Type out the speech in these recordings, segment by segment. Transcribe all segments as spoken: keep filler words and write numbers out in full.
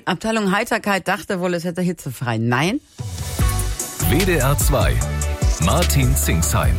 Abteilung Heiterkeit dachte wohl, es hätte hitzefrei. Nein. W D R zwei. Martin Zingsheim.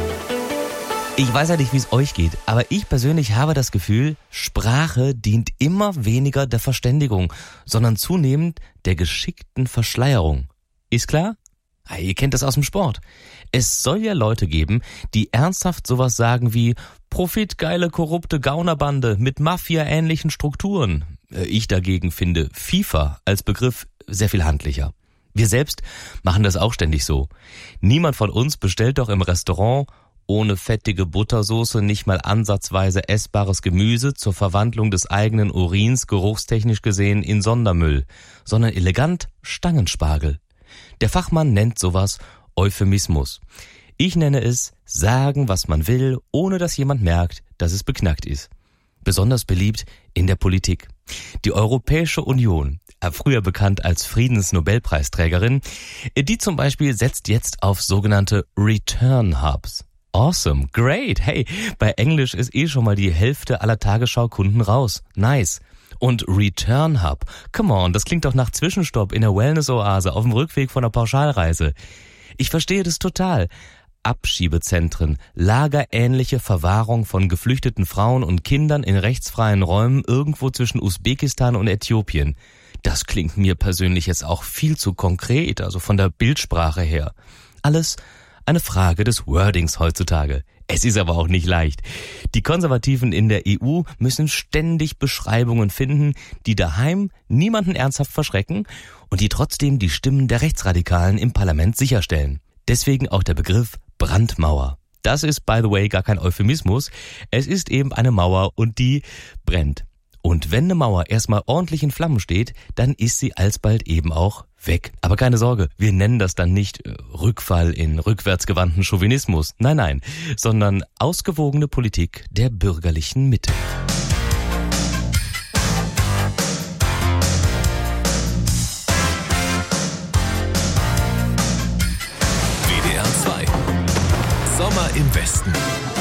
Ich weiß ja nicht, wie es euch geht, aber ich persönlich habe das Gefühl, Sprache dient immer weniger der Verständigung, sondern zunehmend der geschickten Verschleierung. Ist klar? Ja, ihr kennt das aus dem Sport. Es soll ja Leute geben, die ernsthaft sowas sagen wie profitgeile, korrupte Gaunerbande mit Mafia-ähnlichen Strukturen. Ich dagegen finde FIFA als Begriff sehr viel handlicher. Wir selbst machen das auch ständig so. Niemand von uns bestellt doch im Restaurant ohne fettige Buttersoße nicht mal ansatzweise essbares Gemüse zur Verwandlung des eigenen Urins geruchstechnisch gesehen in Sondermüll, sondern elegant Stangenspargel. Der Fachmann nennt sowas Euphemismus. Ich nenne es sagen, was man will, ohne dass jemand merkt, dass es beknackt ist. Besonders beliebt in der Politik. Die Europäische Union, früher bekannt als Friedensnobelpreisträgerin, die zum Beispiel setzt jetzt auf sogenannte Return Hubs. Awesome, great, hey, bei Englisch ist eh schon mal die Hälfte aller Tagesschau-Kunden raus. Nice. Und Return Hub, come on, das klingt doch nach Zwischenstopp in der Wellness-Oase auf dem Rückweg von einer Pauschalreise. Ich verstehe das total. Abschiebezentren, lagerähnliche Verwahrung von geflüchteten Frauen und Kindern in rechtsfreien Räumen irgendwo zwischen Usbekistan und Äthiopien. Das klingt mir persönlich jetzt auch viel zu konkret, also von der Bildsprache her. Alles eine Frage des Wordings heutzutage. Es ist aber auch nicht leicht. Die Konservativen in der E U müssen ständig Beschreibungen finden, die daheim niemanden ernsthaft verschrecken und die trotzdem die Stimmen der Rechtsradikalen im Parlament sicherstellen. Deswegen auch der Begriff Brandmauer. Das ist, by the way, gar kein Euphemismus. Es ist eben eine Mauer und die brennt. Und wenn eine Mauer erstmal ordentlich in Flammen steht, dann ist sie alsbald eben auch weg. Aber keine Sorge, wir nennen das dann nicht äh, Rückfall in rückwärtsgewandten Chauvinismus. Nein, nein, sondern ausgewogene Politik der bürgerlichen Mitte. W D R zwei. Sommer im Westen.